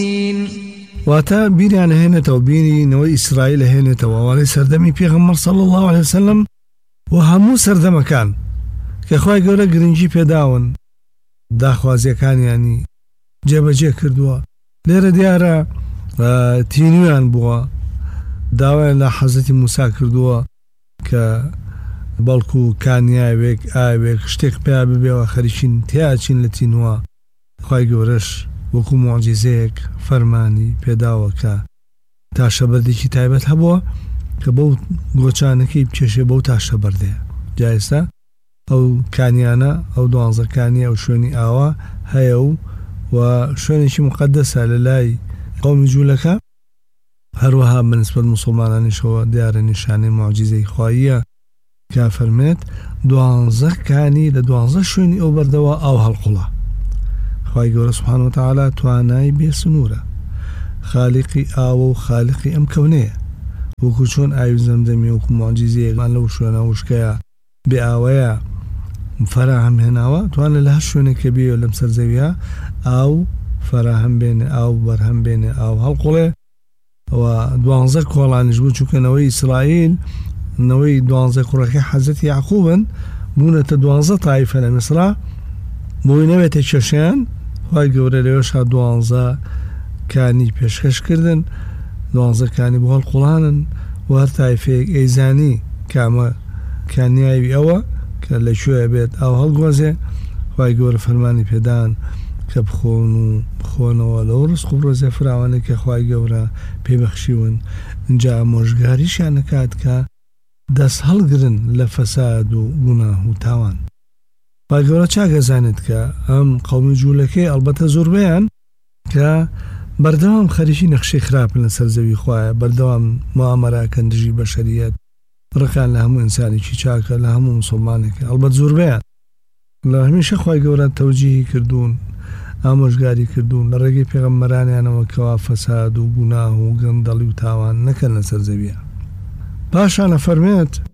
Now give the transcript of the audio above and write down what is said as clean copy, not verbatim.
واتە بیریان هێنێتەوە بینینەوەی ئیسرائیل هێنێتەوە ئەوانەی سەردەمی پێغەمبەر صلی الله عليه وسلم و هەموو سەردەمەکان کە خوای گەورە گرنگی پێداون داخوازیەکانیانی جێبەجێ کردووە. لێرە دیارە تینویان بووە، داوایان لە حەزەتی موسا کردووە کە بەڵکو کانیاوێک ئاوێک شتێک پێیا ببێەوە خەریکین تیاچین لە تینوە. خوای گەورەش وەکو موعجیزەیەک فەرمانی پێداوە کە تاشەبەردێکی تایبەت هەبووە کە بەو گۆچانەکەی بکێشێ بەو تاشەبەردەیە. جا ئێستا ئەو کانیانە ئەو 12 کانی ئەو شوێنی ئاوا هەیە و شوێنێکی مقدسە لە لای قەومی جوولەکە. هەروەها بەنسبەت موسڵمانانیشەوە دیارە نیشانەی موعجیزەی خواییە کە فەرمێت 12 کانی لە 12 شوێنی ئەو بەردەوە ئاو هەڵقوڵە. خوای گەورە سوبحانەهو وتەعالا توانای بێسنوورە، خالقی ئاوە و خالقی ئەم کەونەیە. وەکو چۆن ئاوی زەمزەمی وەکو موعجیزەیەکمان لەو شوێنە وشکەیە بێ ئاوەیە فەراهم هێناوە، توانە لە هەر شوێنێکە بێ لەم سەرزەویە ئاو فەراهم بێنێ، ئاو بەرهەم بێنێ، ئاو هەڵقوڵێ. و 12 کۆڵانیش بوو چونکەنەوەی ئیسرائیل نەوەی 12 کوڕەکەی حەزەتی یعقوبن بوونەتە 12 تایفە لە میسرا بۆی نەوێتە کێشیان. خوای گەورە لەوێشا 12 کانی پێشکەشکردن، 12 کانی بۆ هەڵقوڵانن و هەر تایفەیەک ئەیزانی کامە کانیاوی ئەوە کە لەکوێ بێت ئاو هەڵگۆزێ. خوای گەورە فەرمانی پێدان کە بخۆن و بخۆنەوە لەو ڕزق و ڕۆزێ فراوانەی کە خوای گەورە پێبەخشیون. اینجا ئامۆژگاریشیان دەکات کە دەست هەڵگرن لە فەساد و گوناه و تاوان. خوای گەورە چاگەزانێت کە ئەم قەومی جوولەکەی ئەڵبەتە زۆربەیان کە بەردەوام خەریکی نەخشەی خراپن لەسەر زەوی خوایە، بەردەوام موامەراکەن دژی بەشەریەت، ڕقان لە هەموو ئینسانێکی چاکە لە هەموو موسڵمانێکە. ئەڵبەت زۆربەیان لە هەمیشە خوای گەورە تەوجیهی کردوون، ئامۆژگاری کردوون لە ڕێگەی پێغەمبەرانیانەوە کەوا فەساد و گوناه و گەندەڵی و تاوان نەکەن لەسەر زەویە. پاشان فەرمێت